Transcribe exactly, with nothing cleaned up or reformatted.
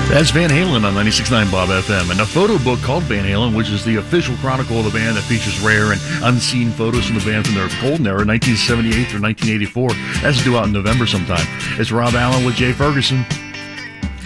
That's Van Halen on ninety-six point nine Bob F M. And a photo book called Van Halen, which is the official chronicle of the band that features rare and unseen photos from the band from their golden era, nineteen seventy-eight through nineteen eighty-four. That's due out in November sometime. It's Rob Allen with Jay Ferguson.